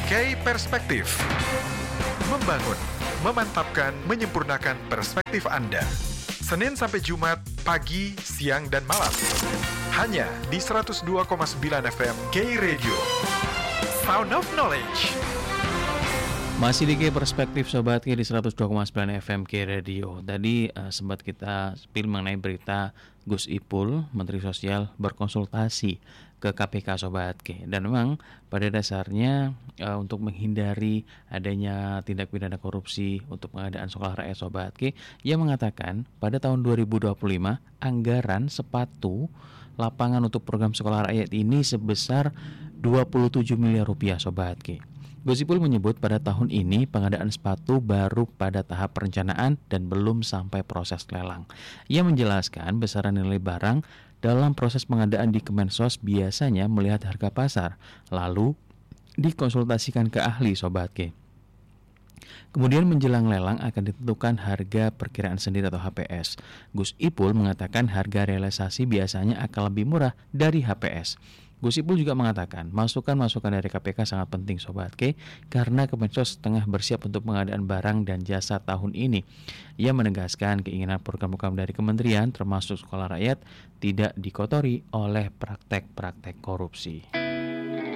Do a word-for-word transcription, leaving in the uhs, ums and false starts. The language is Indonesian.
K Perspektif. Membangun, memantapkan, menyempurnakan perspektif Anda. Senin sampai Jumat, pagi, siang, dan malam. Hanya di seratus dua koma sembilan F M K Radio. Sound of Knowledge. Masih di K Perspektif Sobat K di seratus dua koma sembilan F M K Radio. Tadi uh, sempat kita spill mengenai berita Gus Ipul, Menteri Sosial berkonsultasi ke K P K Sobat K. Dan memang pada dasarnya uh, untuk menghindari adanya tindak pidana korupsi untuk pengadaan sekolah rakyat Sobat K, ia mengatakan pada tahun dua ribu dua puluh lima anggaran sepatu lapangan untuk program sekolah rakyat ini sebesar dua puluh tujuh miliar rupiah Sobat K. Gus Ipul menyebut pada tahun ini pengadaan sepatu baru pada tahap perencanaan dan belum sampai proses lelang. Ia menjelaskan besaran nilai barang dalam proses pengadaan di Kemensos biasanya melihat harga pasar, lalu dikonsultasikan ke ahli Sobat K. Kemudian menjelang lelang akan ditentukan harga perkiraan sendiri atau H P S. Gus Ipul mengatakan harga realisasi biasanya akan lebih murah dari H P S. Gus Ipul juga mengatakan masukan-masukan dari K P K sangat penting Sobat K karena Kemensos tengah bersiap untuk pengadaan barang dan jasa tahun ini. Ia menegaskan keinginan program-program dari kementerian termasuk sekolah rakyat tidak dikotori oleh praktek-praktek korupsi.